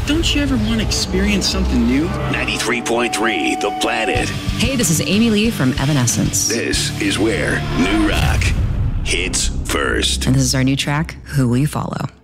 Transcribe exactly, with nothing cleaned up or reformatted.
Don't you ever want to experience something new? ninety-three point three The Planet. Hey, this is Amy Lee from Evanescence. This is where new rock hits first. And this is our new track, Who Will You Follow?